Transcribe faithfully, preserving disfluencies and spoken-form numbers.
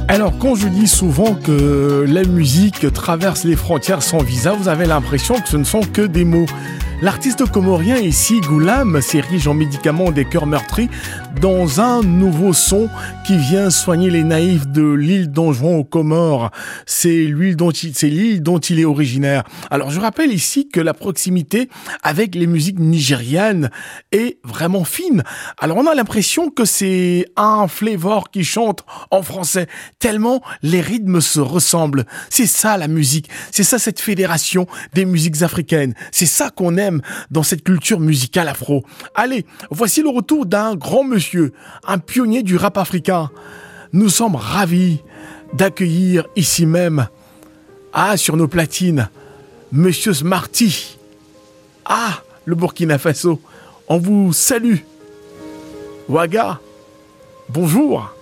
Alors, quand je dis souvent que la musique traverse les frontières sans visa, vous avez l'impression que ce ne sont que des mots. L'artiste comorien ici, Goulam, s'érige en médicament des cœurs meurtris dans un nouveau son qui vient soigner les naïfs de l'île Don Juan aux Comores. C'est l'île dont il, c'est l'île dont il est originaire. Alors, je rappelle ici que la proximité avec les musiques nigérianes est vraiment fine. Alors, on a l'impression que c'est un flavor qui chante en français, tellement les rythmes se ressemblent. C'est ça la musique, c'est ça cette fédération des musiques africaines. C'est ça qu'on aime dans cette culture musicale afro. Allez, voici le retour d'un grand monsieur, un pionnier du rap africain. Nous sommes ravis d'accueillir ici même, ah, sur nos platines, Monsieur Smarty. Ah, le Burkina Faso, on vous salue. Ouaga, bonjour.